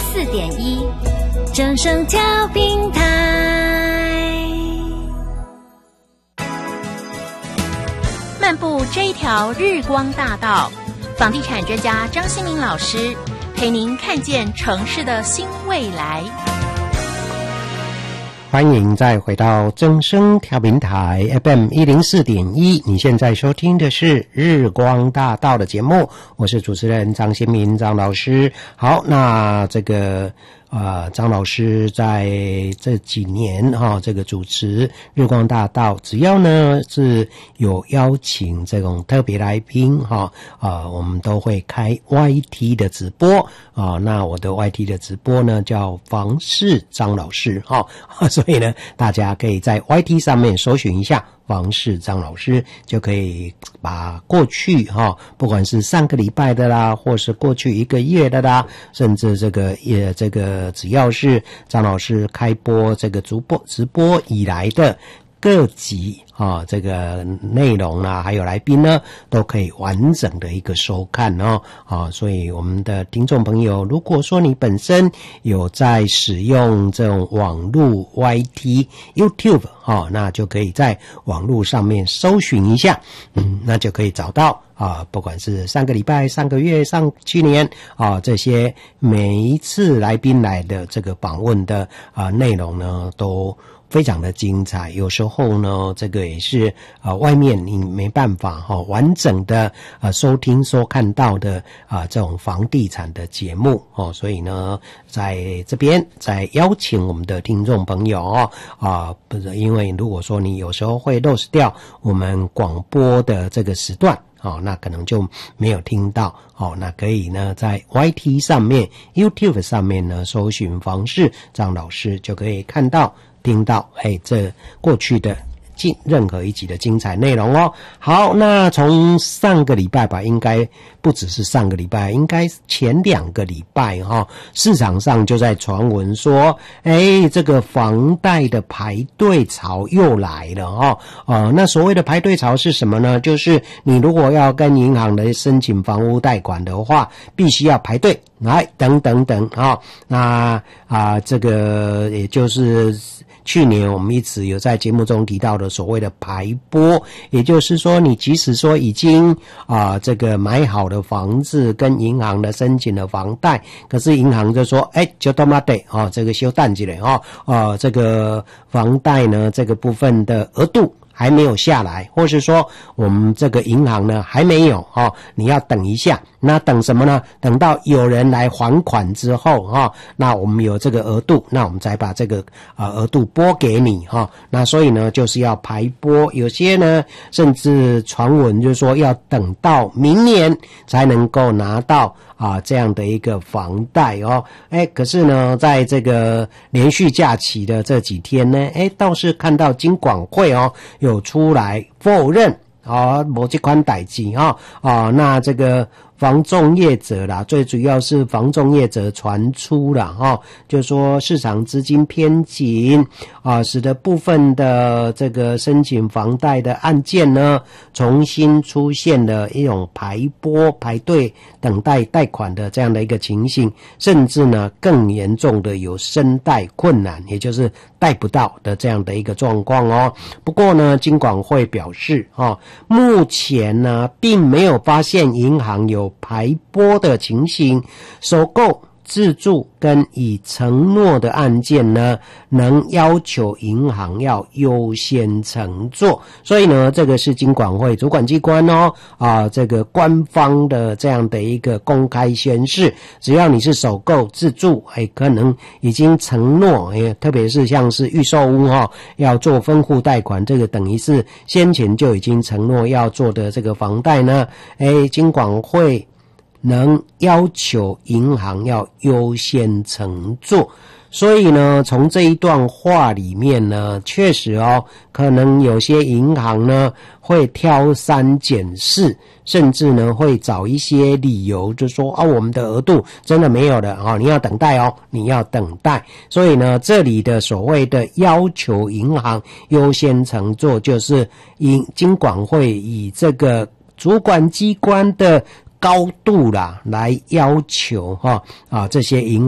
104.1正声调频台。漫步这一条日光大道，房地产专家张新民老师陪您看见城市的新未来。 欢迎再回到正声调频台 FM 104.1，你现在收听的是日光大道的节目，我是主持人张新民张老师。好，那这个张老师在这几年这个主持日光大道，只要呢是有邀请这种特别来宾我们都会开 YT 的直播那我的 YT 的直播呢叫房事张老师所以呢大家可以在 YT 上面搜寻一下房事张老师，就可以把过去不管是上个礼拜的啦，或是过去1个月的啦，甚至这个只要是张老师开播这个直播以来的各集这个内容啊，还有来宾呢，都可以完整的一个收看所以我们的听众朋友，如果说你本身有在使用这种网络 YT YouTube 那就可以在网络上面搜寻一下那就可以找到不管是上个礼拜、上个月、去年这些每一次来宾来的这个访问的内容呢，都非常的精彩。有时候呢，这个也是外面你没办法完整的收听收看到的这种房地产的节目所以呢，在这边再邀请我们的听众朋友不是，因为如果说你有时候会 lose 掉我们广播的这个时段那可能就没有听到那可以呢在 YT 上面 YouTube 上面呢搜寻房事张老师，就可以看到听到这过去的任何一集的精彩内容好，那从上个礼拜吧，应该不只是上个礼拜，应该前2个礼拜市场上就在传闻说这个房贷的排队潮又来了那所谓的排队潮是什么呢？就是你如果要跟银行的申请房屋贷款的话，必须要排队来等等等那这个也就是去年我们一直有在节目中提到的所谓的排拨，也就是说你即使说已经这个买好的房子跟银行的申请了房贷，可是银行就说就他妈的这个修淡季了这个房贷呢这个部分的额度还没有下来，或是说我们这个银行呢还没有你要等一下。那等什么呢？等到有人来还款之后那我们有这个额度，那我们再把这个额度拨给你那所以呢就是要排拨，有些呢甚至传闻就是说要等到明年才能够拿到这样的一个房贷可是呢在这个连续假期的这几天呢倒是看到金管会有出来否认没这款代志那这个房仲业者啦，最主要是房仲业者传出啦就说市场资金偏紧使得部分的这个申请房贷的案件呢重新出现了一种排队等待贷款的这样的一个情形，甚至呢更严重的有申贷困难，也就是贷不到的这样的一个状况不过呢金管会表示目前呢并没有发现银行有排拨的情形，首购自住跟已承诺的案件呢，能要求银行要优先承做。所以呢，这个是金管会主管机关这个官方的这样的一个公开宣示，只要你是首购自住可能已经承诺特别是像是预售屋要做分户贷款，这个等于是先前就已经承诺要做的这个房贷呢金管会能要求银行要优先承做。所以呢从这一段话里面呢，确实可能有些银行呢会挑三拣四，甚至呢会找一些理由，就说我们的额度真的没有了你要等待你要等待。所以呢这里的所谓的要求银行优先承做，就是金管会以这个主管机关的高度啦来要求这些银